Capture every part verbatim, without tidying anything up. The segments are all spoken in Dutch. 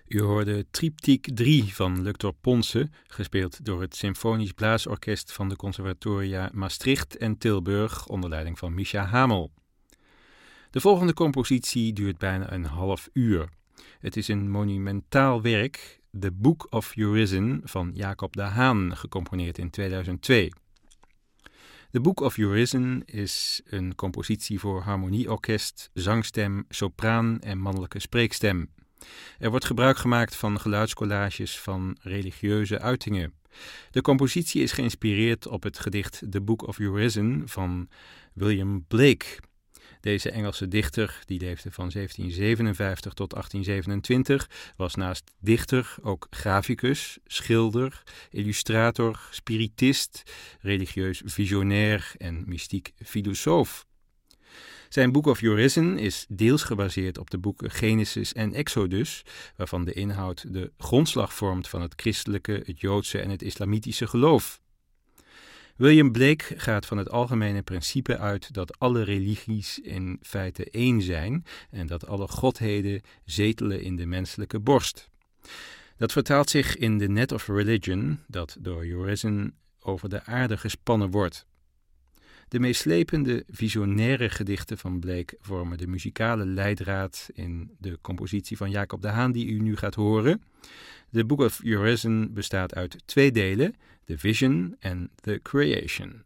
U hoorde Triptyque drie van Luctor Ponce, gespeeld door het Symfonisch Blaasorkest van de Conservatoria Maastricht en Tilburg onder leiding van Mischa Hamel. De volgende compositie duurt bijna een half uur. Het is een monumentaal werk, The Book of Urizen van Jacob de Haan, gecomponeerd in tweeduizend twee. The Book of Urizen is een compositie voor harmonieorkest, zangstem, sopraan en mannelijke spreekstem. Er wordt gebruik gemaakt van geluidscollages van religieuze uitingen. De compositie is geïnspireerd op het gedicht The Book of Urizen van William Blake. Deze Engelse dichter, die leefde van zeventien zevenenvijftig tot achttien zevenentwintig, was naast dichter ook graficus, schilder, illustrator, spiritist, religieus visionair en mystiek filosoof. Zijn Book of Urizen is deels gebaseerd op de boeken Genesis en Exodus, waarvan de inhoud de grondslag vormt van het christelijke, het joodse en het islamitische geloof. William Blake gaat van het algemene principe uit dat alle religies in feite één zijn en dat alle godheden zetelen in de menselijke borst. Dat vertaalt zich in de Net of Religion, dat door Urizen over de aarde gespannen wordt. De meeslepende, visionaire gedichten van Blake vormen de muzikale leidraad in de compositie van Jacob de Haan die u nu gaat horen. The Book of Urizen bestaat uit twee delen, The Vision en The Creation.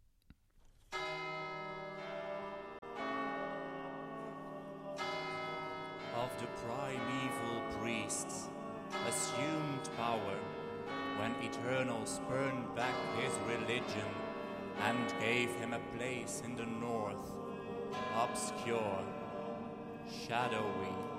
Of the primeval priests assumed power when Eternal spurned back his religion and gave him a place in the north, obscure, shadowy,